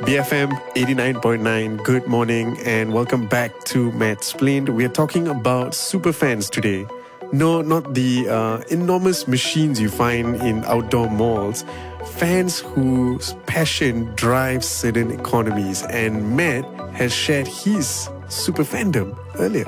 BFM 89.9. Good morning and welcome back to Matsplained. We are talking about superfans today. No, not the enormous machines you find in outdoor malls. Fans whose passion drives certain economies. And Matt has shared his super fandom earlier.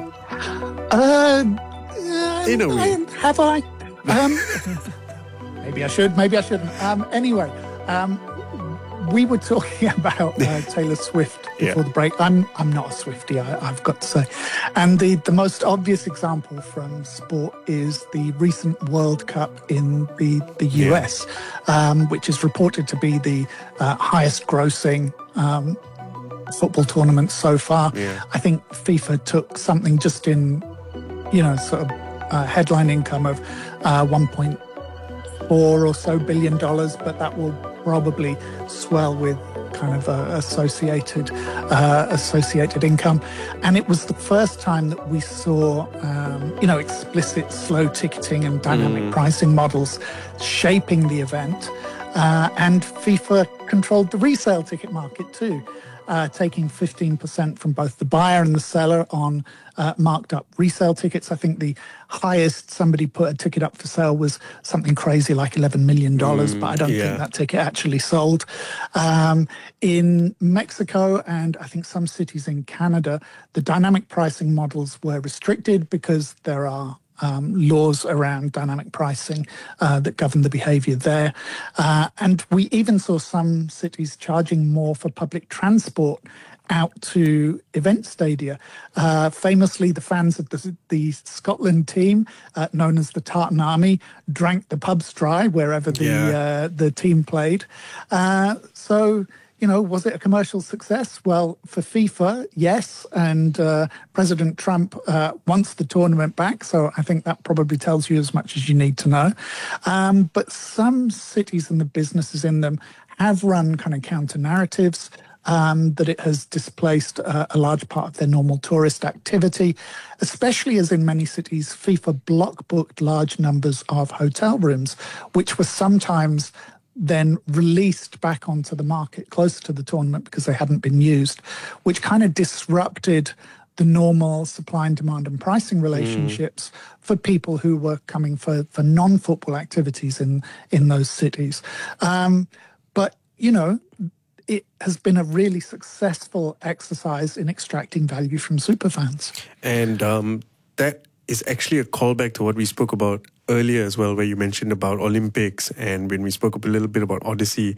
In a way. Have I? Maybe I should, maybe I shouldn't. Anyway, we were talking about Taylor Swift before the break. I'm not a Swiftie, I've got to say. And the most obvious example from sport is the recent World Cup in the US, which is reported to be the highest grossing football tournament so far. I think FIFA took something just in, sort of headline income of 1.4 or so billion dollars, but that will probably swell with kind of associated income. And it was the first time that we saw, explicit slow ticketing and dynamic pricing models shaping the event. And FIFA controlled the resale ticket market too, taking 15% from both the buyer and the seller on marked up resale tickets. I think the highest somebody put a ticket up for sale was something crazy like $11 million, but I don't think that ticket actually sold. In Mexico and I think some cities in Canada, the dynamic pricing models were restricted because there are laws around dynamic pricing that govern the behavior there. And we even saw some cities charging more for public transport out to event stadia. Famously, the fans of the Scotland team, known as the Tartan Army, drank the pubs dry wherever the team played. Was it a commercial success? Well, for FIFA, yes. And President Trump wants the tournament back. So I think that probably tells you as much as you need to know. But some cities and the businesses in them have run kind of counter narratives that it has displaced a large part of their normal tourist activity, especially as in many cities, FIFA block booked large numbers of hotel rooms, which were sometimes then released back onto the market closer to the tournament because they hadn't been used, which kind of disrupted the normal supply and demand and pricing relationships for people who were coming for non-football activities in those cities. But it has been a really successful exercise in extracting value from superfans. And that is actually a callback to what we spoke about earlier as well, where you mentioned about Olympics and when we spoke a little bit about Odyssey.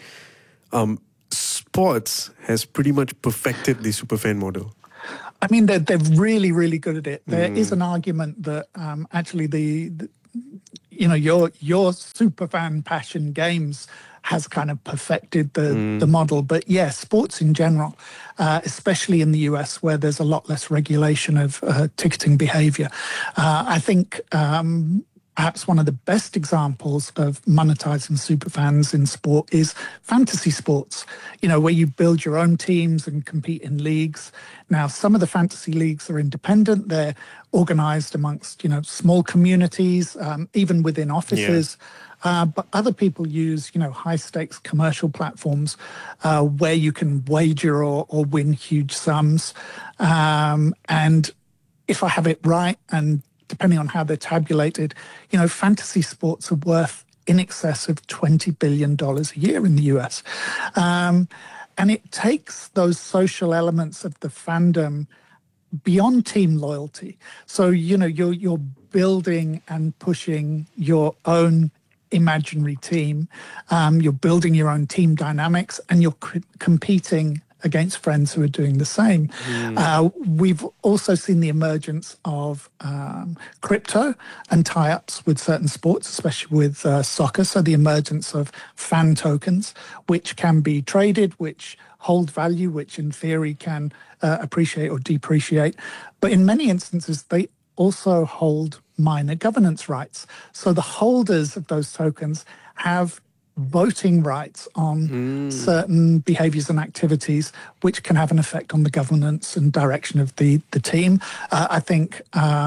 Sports has pretty much perfected the superfan model. I mean, they're really, really good at it. There is an argument that actually your superfan passion games has kind of perfected the model. But yeah, sports in general, especially in the US where there's a lot less regulation of ticketing behavior. I think perhaps one of the best examples of monetizing superfans in sport is fantasy sports, where you build your own teams and compete in leagues. Now, some of the fantasy leagues are independent. They're organized amongst, small communities, even within offices. But other people use, high-stakes commercial platforms where you can wager or win huge sums. And if I have it right, and depending on how they're tabulated, fantasy sports are worth in excess of $20 billion a year in the US. And it takes those social elements of the fandom beyond team loyalty. So, you're building and pushing your own imaginary team. You're building your own team dynamics and you're competing against friends who are doing the same. We've also seen the emergence of crypto and tie-ups with certain sports, especially with soccer. So the emergence of fan tokens, which can be traded, which hold value, which in theory can appreciate or depreciate. But in many instances, they also hold minor governance rights. So the holders of those tokens have voting rights on certain behaviors and activities, which can have an effect on the governance and direction of the team. I think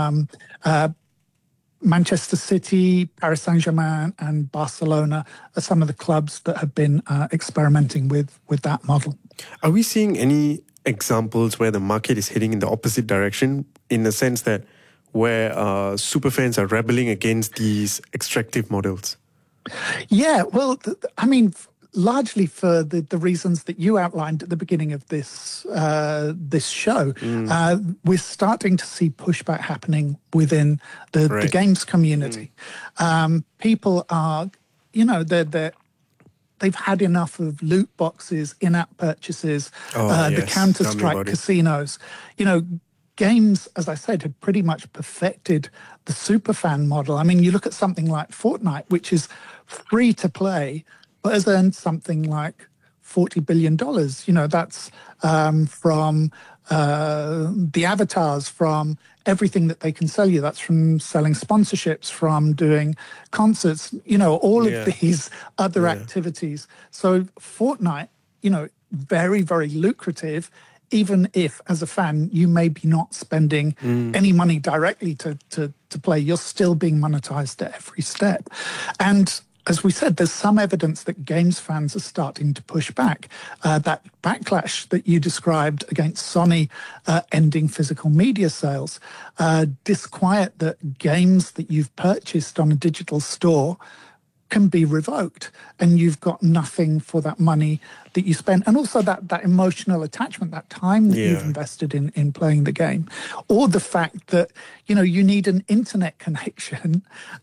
Manchester City, Paris Saint-Germain and Barcelona are some of the clubs that have been experimenting with that model. Are we seeing any examples where the market is heading in the opposite direction, in the sense that where superfans are rebelling against these extractive models? Yeah, well, I mean, largely for the reasons that you outlined at the beginning of this show, we're starting to see pushback happening within the games community. People are, they've had enough of loot boxes, in-app purchases, the Counter-Strike casinos. Games, as I said, had pretty much perfected the superfan model. I mean, you look at something like Fortnite, which is free to play, but has earned something like $40 billion. That's from the avatars, from everything that they can sell you. That's from selling sponsorships, from doing concerts, all of these other activities. So Fortnite, very, very lucrative, even if, as a fan, you may be not spending any money directly to play, you're still being monetized at every step. And as we said, there's some evidence that games fans are starting to push back. That backlash that you described against Sony ending physical media sales, disquiet that games that you've purchased on a digital store can be revoked, and you've got nothing for that money that you spent, and also that emotional attachment, that time that you've invested in playing the game, or the fact that you need an internet connection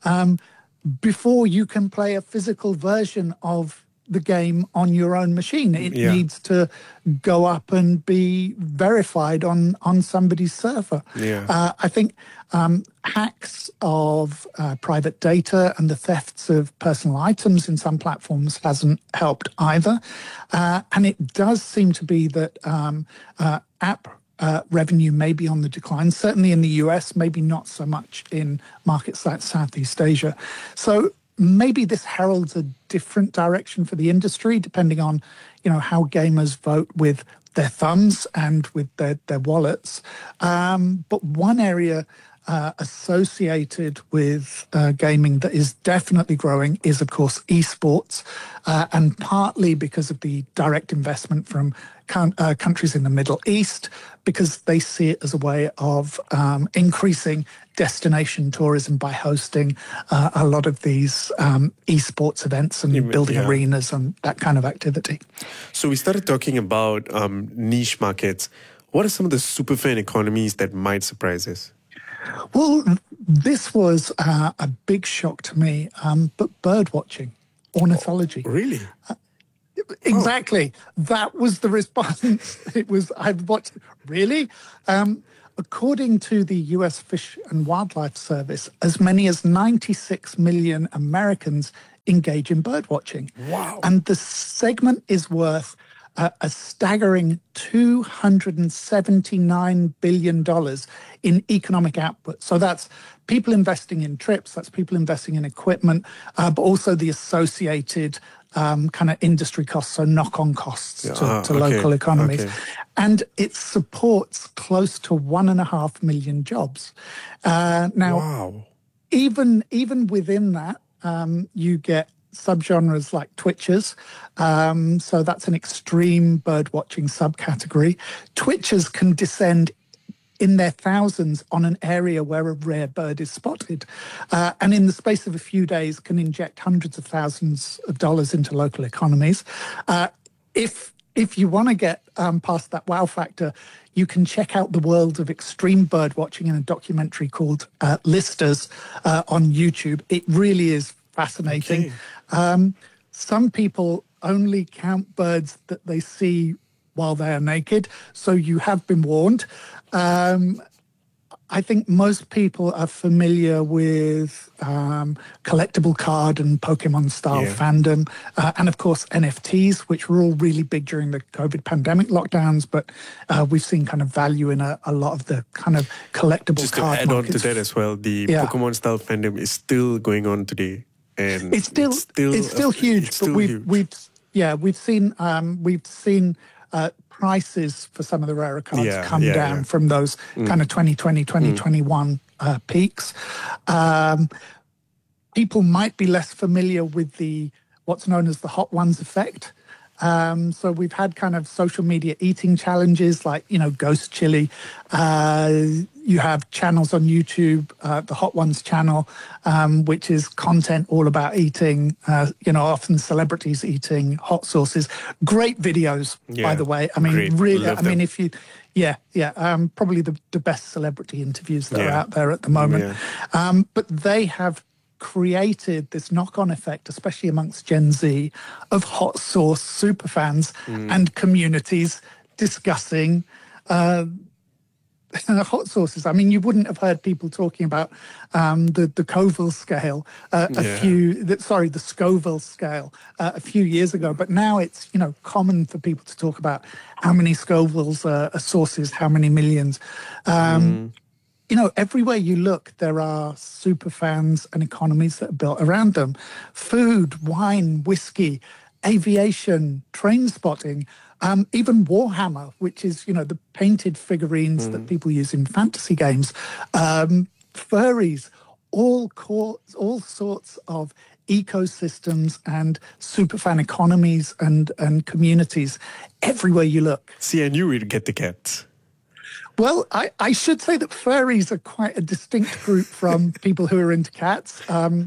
before you can play a physical version of the game on your own machine. It needs to go up and be verified on somebody's server. I think hacks of private data and the thefts of personal items in some platforms hasn't helped either. And it does seem to be that app revenue may be on the decline, certainly in the US, maybe not so much in markets like Southeast Asia. So maybe this heralds a different direction for the industry, depending on, how gamers vote with their thumbs and with their wallets. But one area associated with gaming that is definitely growing is, of course, esports, and partly because of the direct investment from countries in the Middle East, because they see it as a way of increasing destination tourism by hosting a lot of these esports events and building arenas and that kind of activity. So we started talking about niche markets. What are some of the superfan economies that might surprise us? Well, this was a big shock to me, but bird watching, ornithology. Really? Exactly. That was the response. I've watched, really? According to the US Fish and Wildlife Service, as many as 96 million Americans engage in bird watching. Wow. And the segment is worth a staggering $279 billion in economic output. So that's people investing in trips, that's people investing in equipment, but also the associated kind of industry costs, so knock-on costs to local economies. Okay. And it supports close to 1.5 million jobs. Now, even within that, you get subgenres like Twitchers. So that's an extreme bird-watching subcategory. Twitchers can descend in their thousands on an area where a rare bird is spotted. And in the space of a few days can inject hundreds of thousands of dollars into local economies. If you want to get past that wow factor, you can check out the world of extreme bird watching in a documentary called Listers on YouTube. It really is fascinating. Okay. Some people only count birds that they see while they are naked, so you have been warned. I think most people are familiar with collectible card and Pokemon style fandom, and of course NFTs, which were all really big during the COVID pandemic lockdowns, but we've seen kind of value in a lot of the kind of collectible Just card to add markets. on to that as well, the Pokemon style fandom is still going on today. And it's still huge, but we've seen prices for some of the rarer cards come down from those kind of 2020, 2021 peaks. People might be less familiar with what's known as the Hot Ones effect. So we've had kind of social media eating challenges like, Ghost Chili. You have channels on YouTube, the Hot Ones channel, which is content all about eating, often celebrities eating hot sauces. Great videos, by the way. I mean, great. really, Love I mean, them. if you, probably the best celebrity interviews that are out there at the moment. But they have created this knock-on effect, especially amongst Gen Z, of hot sauce superfans and communities discussing hot sauces. I mean, you wouldn't have heard people talking about the Scoville scale the Scoville scale a few years ago, but now it's common for people to talk about how many Scovilles a sauce is, how many millions. Everywhere you look, there are super fans and economies that are built around them. Food, wine, whiskey, aviation, train spotting, even Warhammer, which is, the painted figurines that people use in fantasy games, furries, all sorts of ecosystems and superfan economies and communities everywhere you look. See, I knew we'd get the cats. Well, I should say that furries are quite a distinct group from people who are into cats.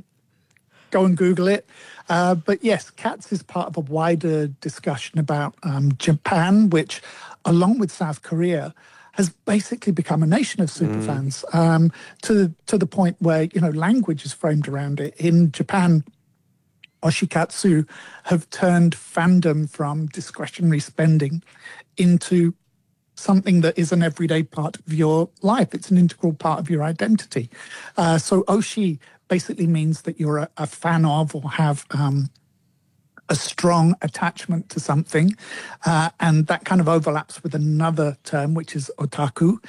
Go and Google it. But yes, cats is part of a wider discussion about Japan, which, along with South Korea, has basically become a nation of superfans to the point where, language is framed around it. In Japan, Oshikatsu have turned fandom from discretionary spending into something that is an everyday part of your life. It's an integral part of your identity. So Oshi basically means that you're a fan of or have a strong attachment to something. And that kind of overlaps with another term, which is otaku.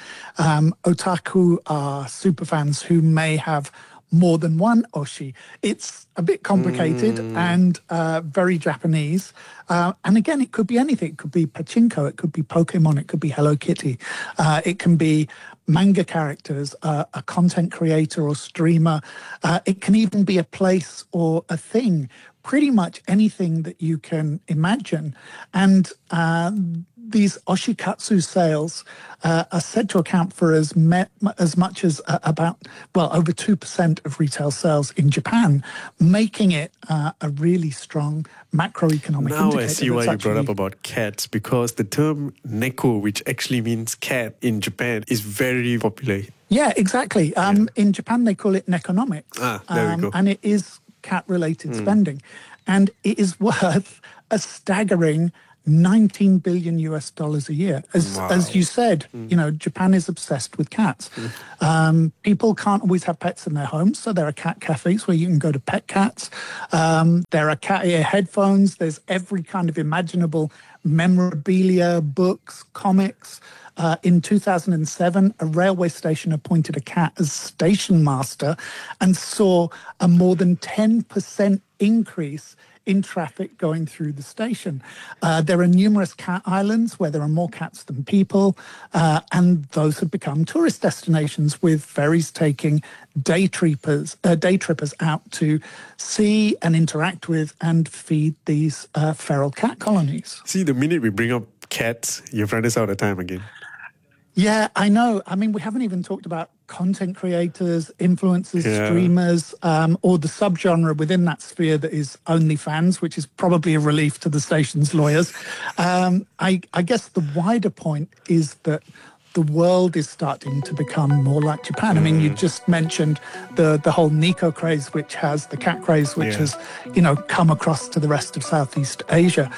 Otaku are superfans who may have more than one Oshi. It's a bit complicated and very Japanese. And again, it could be anything. It could be pachinko, it could be Pokemon, it could be Hello Kitty. It can be manga characters, a content creator or streamer. It can even be a place or a thing, pretty much anything that you can imagine. And these Oshikatsu sales are said to account for as much as over 2% of retail sales in Japan, making it a really strong macroeconomic indicator. Now I see why you brought up about cats, because the term neko, which actually means cat in Japan, is very popular. Yeah, exactly. In Japan, they call it nekonomics. There we go. And it is cat-related spending. And it is worth a staggering $19 billion a year. As you said, Japan is obsessed with cats. People can't always have pets in their homes, so there are cat cafes where you can go to pet cats. There are cat ear headphones. There's every kind of imaginable memorabilia, books, comics. In 2007, a railway station appointed a cat as station master and saw a more than 10% increase in traffic going through the station. There are numerous cat islands where there are more cats than people, and those have become tourist destinations, with ferries taking day trippers out to see and interact with and feed these feral cat colonies. See, the minute we bring up cats, you've run us out of time again. Yeah, I know. I mean, we haven't even talked about content creators, influencers, streamers, or the subgenre within that sphere that is OnlyFans, which is probably a relief to the station's lawyers. I guess the wider point is that the world is starting to become more like Japan. I mean, you just mentioned the whole Nico craze, which has the cat craze, which has, come across to the rest of Southeast Asia.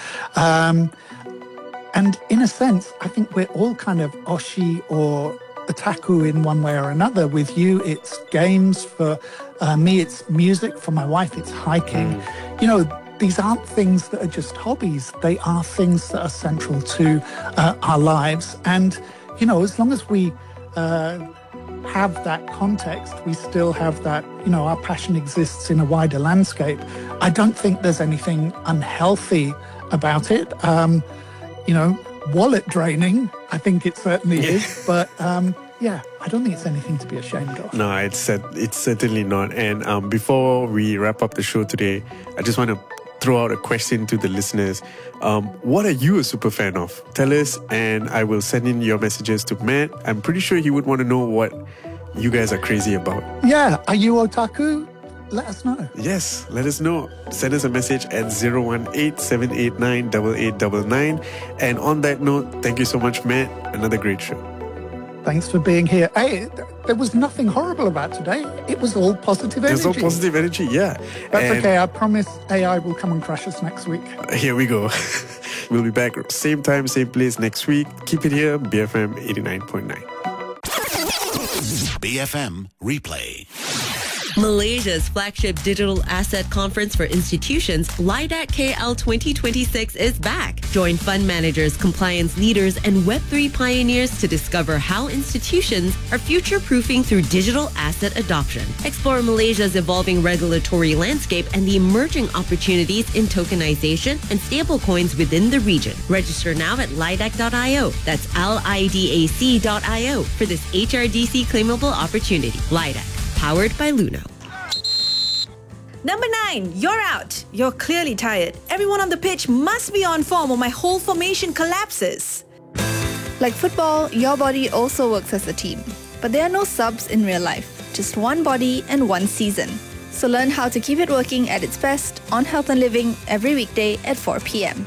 And in a sense, I think we're all kind of Oshi or otaku in one way or another. With you, it's games. For me, it's music. For my wife, it's hiking. These aren't things that are just hobbies. They are things that are central to our lives. And, as long as we have that context, we still have that, our passion exists in a wider landscape. I don't think there's anything unhealthy about it. Wallet draining, I think it certainly is. But I don't think it's anything to be ashamed of. No, it's certainly not. And before we wrap up the show today, I just want to throw out a question to the listeners. What are you a super fan of? Tell us, and I will send in your messages to Matt. I'm pretty sure he would want to know what you guys are crazy about. Yeah, are you otaku? Let us know. Yes, let us know. Send us a message at 018-789-8899. And on that note, thank you so much, Matt. Another great show. Thanks for being here. Hey, there was nothing horrible about today. It was all positive energy. There's all positive energy, yeah. That's okay. I promise AI will come and crush us next week. Here we go. We'll be back same time, same place next week. Keep it here, BFM 89.9. BFM Replay. Malaysia's flagship digital asset conference for institutions, LIDAC KL 2026, is back. Join fund managers, compliance leaders, and Web3 pioneers to discover how institutions are future-proofing through digital asset adoption. Explore Malaysia's evolving regulatory landscape and the emerging opportunities in tokenization and stablecoins within the region. Register now at lidac.io. That's LIDAC.io for this HRDC claimable opportunity. LIDAC. Powered by Luno. Number 9, you're out. You're clearly tired. Everyone on the pitch must be on form or my whole formation collapses. Like football, your body also works as a team. But there are no subs in real life. Just one body and one season. So learn how to keep it working at its best on Health and Living every weekday at 4 p.m.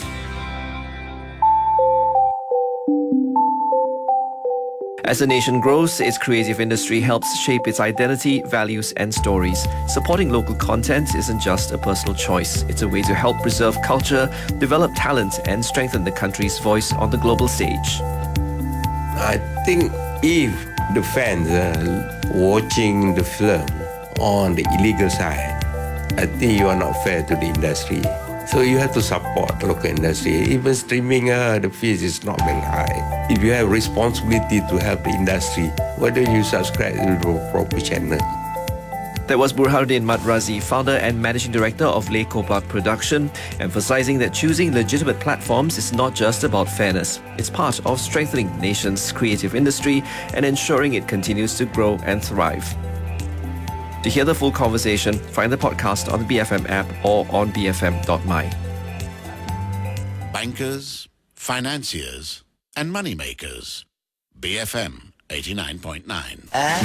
As a nation grows, its creative industry helps shape its identity, values, and stories. Supporting local content isn't just a personal choice. It's a way to help preserve culture, develop talent, and strengthen the country's voice on the global stage. I think if the fans are watching the film on the illegal side, I think you are not fair to the industry. So you have to support the local industry. Even streaming, the fees is not very high. If you have responsibility to help the industry, why don't you subscribe to the proper channel? That was Burhanuddin Madrazi, founder and managing director of Le Kopak Production, emphasizing that choosing legitimate platforms is not just about fairness. It's part of strengthening the nation's creative industry and ensuring it continues to grow and thrive. To hear the full conversation, find the podcast on the BFM app or on bfm.my. Bankers, financiers, and moneymakers. BFM 89.9.